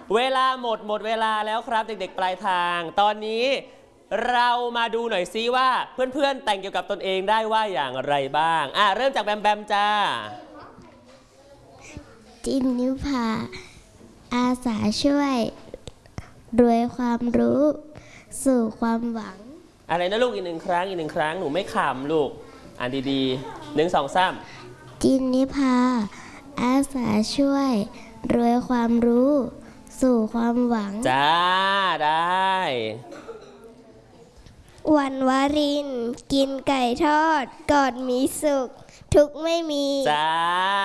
เวลาหมดเวลาแล้วครับเด็กๆปลายทางตอนนี้เรามาดูหน่อยซิว่าเพื่อนๆแต่งเกี่ยวกับตนเองได้ว่าอย่างไรบ้างเริ่มจากแบมแบมจ้าจินนิพาอาสาช่วยรวยความรู้สู่ความหวังอะไรนะลูกอีกหนึ่งครั้งหนูไม่ขำลูกอ่านดีๆ1 2 3 จินนิพาอาสาช่วยรวยความรู้สู่ความหวังจ้าได้วันวรินกินไก่ทอดกอดมีสุขทุกไม่มีจ้า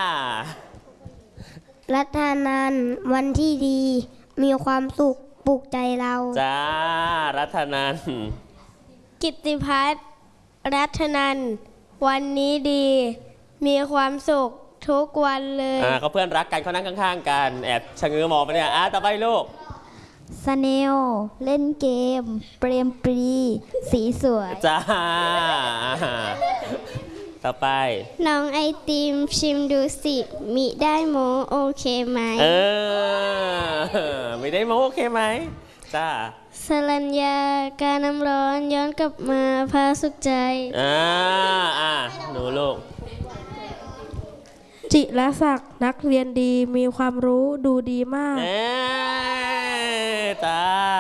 รัตนันวันที่ดีมีความสุขปลุกใจเราจ้ารัตนันกิตติพัฒน์รัตนันวันนี้ดีมีความสุขทุกวันเลยเขาเพื่อนรักกันเขานั่งข้างๆกันแอบชะเง้อมองไปเนี่ยต่อไปลูกสเนลเล่นเกมเปรมปรีสีสวยจ้าต่อไปน้องไอติมชิมดูสิมิได้โมโอเคไหมไม่ได้โมโอเคไหมจ้าสรัญญาการน้ำร้อนย้อนกลับมาพาสุขใจหนูลูกจิรศักดิ์นักเรียนดีมีความรู้ดูดีมากจ้า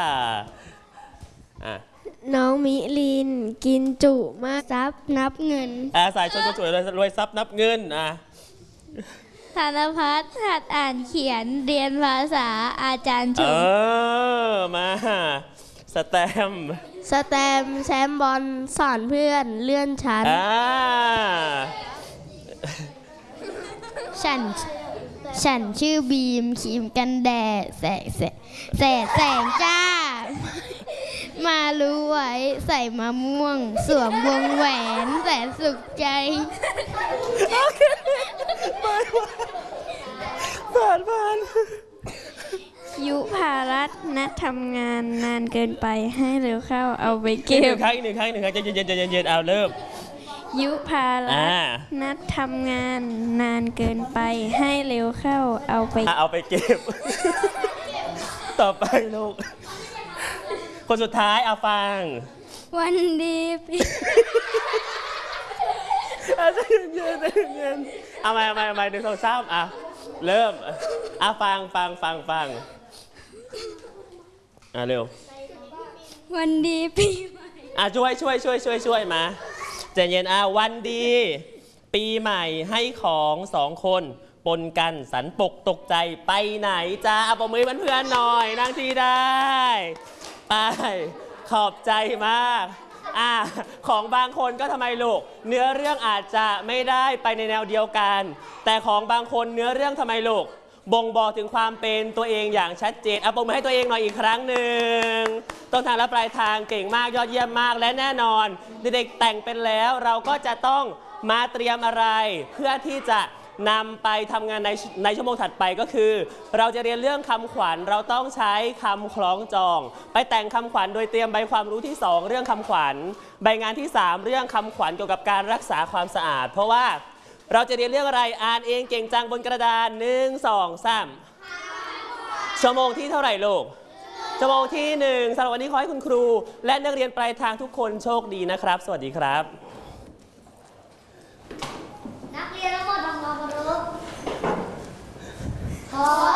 น้องมิลินกินจุมากซับนับเงินสายชนคนสวยรวยซับนับเงินธนพัฒน์หัดอ่านเขียนเรียนภาษาอาจารย์ชมมาสแตมแชมป์บอลสอนเพื่อนเลื่อนชั้นฉันชื่อบีมครีมกันแดดแสงจ้ามารู้ไว้ใส่มะม่วงสวมวงแหวนแสนสุขใจผ่านยุภารัตน์นัดทำงานนานเกินไปให้เร็วเข้าเอาไปเก็บอีกหนึ่งครั้งใจเย็นเอาเริ่มยุภารัตน์นัดทำงานนานเกินไปให้เร็วเข้าเอาไปเก็บ ต่อไปลูกคนสุดท้ายฟังวันดีปีใจเย็นเอาใหม่1 2 3เริ่มฟังเร็ววันดีปีใหม่ช่วยมาใจเย็นวันดีปีใหม่ให้ของ2 คนปนกันสันปกตกใจไปไหนจ้าปรบมือเพื่อนๆหน่อยนั่งที่ได้ไปขอบใจมากของบางคนก็ทำไมลูกเนื้อเรื่องอาจจะไม่ได้ไปในแนวเดียวกันแต่ของบางคนเนื้อเรื่องทำไมลูกบ่งบอกถึงความเป็นตัวเองอย่างชัดเจนปรบมือให้ตัวเองหน่อยอีกครั้งหนึ่งต้นทางและปลายทางเก่งมากยอดเยี่ยมมากและแน่นอนเด็กๆแต่งเป็นแล้วเราก็จะต้องมาเตรียมอะไรเพื่อที่จะนำไปทำงานในชั่วโมงถัดไปก็คือเราจะเรียนเรื่องคำขวัญเราต้องใช้คำคล้องจองไปแต่งคำขวัญโดยเตรียมใบความรู้ที่2เรื่องคำขวัญใบงานที่3เรื่องคำขวัญเกี่ยวกับการรักษาความสะอาดเพราะว่าเราจะเรียนเรื่องอะไรอ่านเองเก่งจังบนกระดาน1 2 3ชั่วโมงที่เท่าไหร่ลูกชั่วโมงที่1สำหรับวันนี้ขอให้คุณครูและนักเรียนปลายทางทุกคนโชคดีนะครับสวัสดีครับนักเรียนทั้งหมดทำความเคารพ